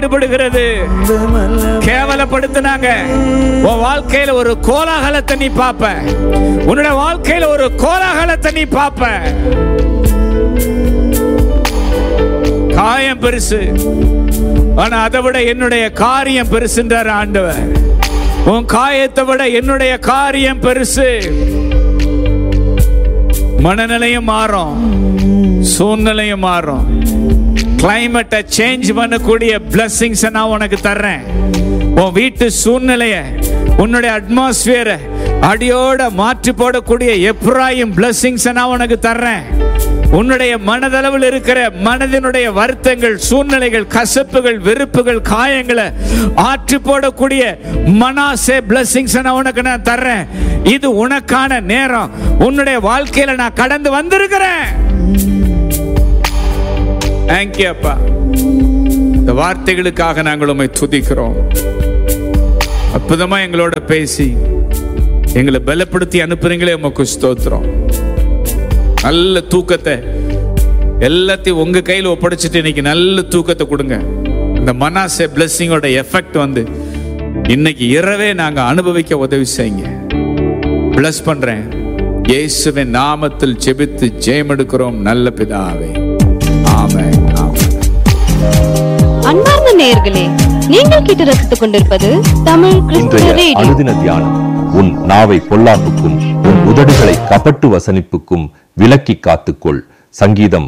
ஈடுபடுகிறது. கேவலப்படுத்தினாங்க. உன் வாழ்க்கையில ஒரு கோலாகலத்தை நீ பாப்ப. உன்னுடைய வாழ்க்கையில ஒரு கோலாகலத்தை நீ பாப்ப. காயம் பெருசு, ஆனா அதை விட என்னுடைய காரியம் பெருசுன்றார் ஆண்டவர். உன் காயத்தை விட என்னுடைய காரியம் பெருசு. மனநிலையும் மாறும், சூழ்நிலையும் மாறும். கிளைமேட்டை சேஞ்ச் பண்ணக்கூடிய பிளஸிங்ஸ் நான் உனக்கு தர்றேன். உன் வீட்டு சூழ்நிலைய, உன்னுடைய அட்மாஸ்பியரை அடியோட மாற்றி போடக்கூடிய எப்ராயிம் பிளஸிங்ஸ் நான் உனக்கு தர்றேன். உன்னுடைய மனதளவில் இருக்கிற மனதினுடைய வருத்தங்கள், சூழ்நிலைகள், கசப்புகள், வெறுப்புகள், காயங்களை ஆற்றி போடக்கூடிய மனாசே பிளஸிங்ஸ் நான் உனக்கு நான் தர்றேன். இது உனக்கான நேரம். உன்னுடைய வாழ்க்கையில நான் கடந்து வந்திருக்கிறேன். தேங்க்யூ அப்பா. இந்த வார்த்தைகளுக்காக நாங்கள் உம்மை துதிக்கிறோம். அற்புதமா எங்களோட பேசி எங்களை பலப்படுத்தி அனுப்புறீங்களே, உமக்கு ஸ்தோத்திரம். நல்ல தூக்கத்தை எல்லாத்தையும் உங்க கையில் ஒப்படைச்சிட்டு இன்னைக்கு நல்ல தூக்கத்தை கொடுங்க. இந்த மனாசே பிளஸிங்கோட எஃபெக்ட் வந்து இன்னைக்கு இரவே நாங்க அனுபவிக்க உதவி செய்யுங்க. பிளஸ் பண்றேன். இயேசுவின் நாமத்தில் ஜெபித்து ஜெயம் எடுக்கிறோம் நல்ல பிதாவே. ஆமென். அன்பார்ந்த நேயர்களே, நீங்கள் கேட்டு ரசித்துக் கொண்டிருப்பது தமிழ் கிறிஸ்துவ ரேடியோ. அனுதின தியானம். உன் நாவை பொல்லாப்புக்கும் உன் உதடுகளை கபட்டு வசனிப்புக்கும் விலக்கி காத்துக்கொள். சங்கீதம்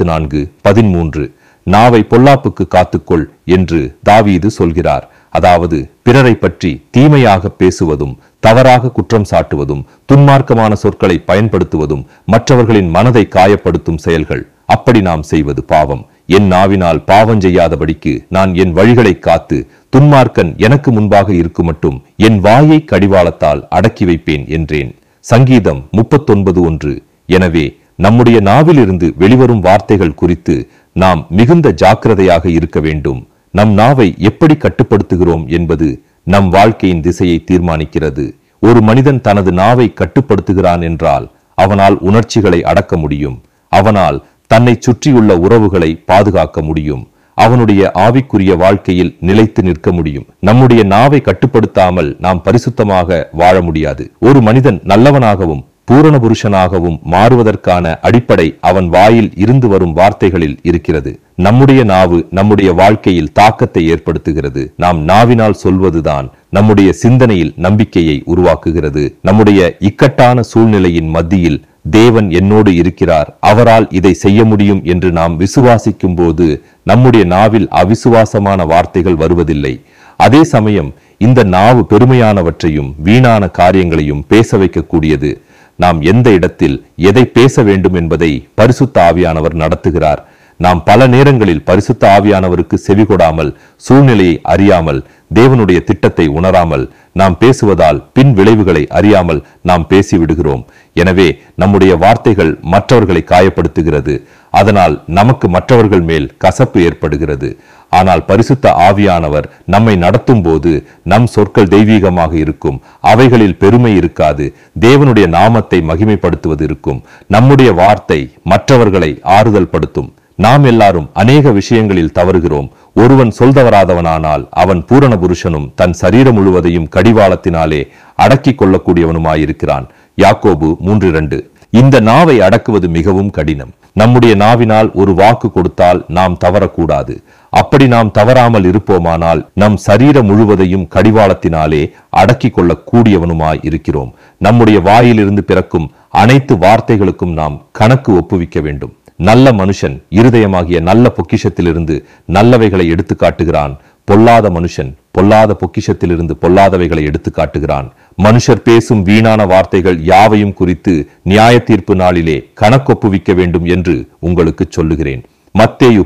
34:13. நாவை பொல்லாப்புக்கு காத்துக்கொள் என்று தாவீது சொல்கிறார். அதாவது பிறரை பற்றி தீமையாக பேசுவதும், தவறாக குற்றம் சாட்டுவதும், துன்மார்க்கமான சொற்களை பயன்படுத்துவதும் மற்றவர்களின் மனதை காயப்படுத்தும் செயல்கள். அப்படி நாம் செய்வது பாவம். என் நாவினால் பாவம் செய்யாதபடிக்கு நான் என் வழிகளை காத்து துன்மார்க்கன் எனக்கு முன்பாக இருக்கும் மட்டும் என் வாயை கடிவாளத்தால் அடக்கி வைப்பேன் என்றேன். சங்கீதம் 39:1. எனவே நம்முடைய நாவிலிருந்து வெளிவரும் வார்த்தைகள் குறித்து நாம் மிகுந்த ஜாக்கிரதையாக இருக்க வேண்டும். நம் நாவை எப்படி கட்டுப்படுத்துகிறோம் என்பது நம் வாழ்க்கையின் திசையை தீர்மானிக்கிறது. ஒரு மனிதன் தனது நாவை கட்டுப்படுத்துகிறான் என்றால் அவனால் உணர்ச்சிகளை அடக்க முடியும். அவனால் தன்னை சுற்றியுள்ள உறவுகளை பாதுகாக்க முடியும். அவனுடைய ஆவிக்குரிய வாழ்க்கையில் நிலைத்து நிற்க முடியும். நம்முடைய நாவை கட்டுப்படுத்தாமல் நாம் பரிசுத்தமாக வாழ முடியாது. ஒரு மனிதன் நல்லவனாகவும் பூரண புருஷனாகவும் மாறுவதற்கான அடிப்படை அவன் வாயில் இருந்து வரும் வார்த்தைகளில் இருக்கிறது. நம்முடைய நாவு நம்முடைய வாழ்க்கையில் தாக்கத்தை ஏற்படுத்துகிறது. நாம் நாவினால் சொல்வதுதான் நம்முடைய சிந்தனையில் நம்பிக்கையை உருவாக்குகிறது. நம்முடைய இக்கட்டான சூழ்நிலையின் மத்தியில் தேவன் என்னோடு இருக்கிறார், அவரால் இதை செய்ய முடியும் என்று நாம் விசுவாசிக்கும் போது நம்முடைய நாவில் அவிசுவாசமான வார்த்தைகள் வருவதில்லை. அதே சமயம் இந்த நாவு பெருமையானவற்றையும் வீணான காரியங்களையும் பேச வைக்கக்கூடியது. நாம் எந்த இடத்தில் எதை பேச வேண்டும் என்பதை பரிசுத்த ஆவியானவர் நடத்துகிறார். நாம் பல நேரங்களில் பரிசுத்த ஆவியானவருக்கு செவிகொடாமல், சூழ்நிலையை அறியாமல், தேவனுடைய திட்டத்தை உணராமல் நாம் பேசுவதால் பின் விளைவுகளை அறியாமல் நாம் பேசிவிடுகிறோம். எனவே நம்முடைய வார்த்தைகள் மற்றவர்களை காயப்படுத்துகிறது. அதனால் நமக்கு மற்றவர்கள் மேல் கசப்பு ஏற்படுகிறது. ஆனால் பரிசுத்த ஆவியானவர் நம்மை நடத்தும் போது நம் சொற்கள் தெய்வீகமாக இருக்கும். அவைகளில் பெருமை இருக்காது. தேவனுடைய நாமத்தை மகிமைப்படுத்துவது இருக்கும். நம்முடைய வார்த்தை மற்றவர்களை ஆறுதல் படுத்தும். நாம் எல்லாரும் அநேக விஷயங்களில் தவறுகிறோம். ஒருவன் சொல்தவராதவனானால் அவன் பூரண புருஷனும் தன் சரீரம் முழுவதையும் கடிவாளத்தினாலே அடக்கிக் கொள்ளக்கூடியவனுமாயிருக்கிறான். யாக்கோபு 3:2. இந்த நாவை அடக்குவது மிகவும் கடினம். நம்முடைய நாவினால் ஒரு வாக்கு கொடுத்தால் நாம் தவறக்கூடாது. அப்படி நாம் தவறாமல் இருப்போமானால் நம் சரீரம் முழுவதையும் கடிவாளத்தினாலே அடக்கிக் கொள்ளக்கூடியவனுமாய் இருக்கிறோம். நம்முடைய வாயிலிருந்து பிறக்கும் அனைத்து வார்த்தைகளுக்கும் நாம் கணக்கு ஒப்புவிக்க வேண்டும். நல்ல மனுஷன் இருதயமாகிய நல்ல பொக்கிஷத்திலிருந்து நல்லவைகளை எடுத்து காட்டுகிறான். பொல்லாத மனுஷன் பொல்லாத பொக்கிஷத்திலிருந்து பொல்லாதவைகளை எடுத்து காட்டுகிறான். மனுஷர் பேசும் வீணான வார்த்தைகள் யாவையும் குறித்து நியாய தீர்ப்பு நாளிலே கணக்கொப்புவிக்க வேண்டும் என்று உங்களுக்கு சொல்லுகிறேன். மத்தேயு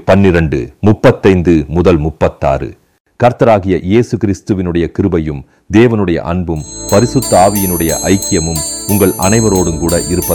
12:35-36. கர்த்தராகிய இயேசு கிறிஸ்துவினுடைய கிருபையும் தேவனுடைய அன்பும் பரிசுத்த ஆவியினுடைய ஐக்கியமும் உங்கள் அனைவரோடும் கூட இருப்பதாக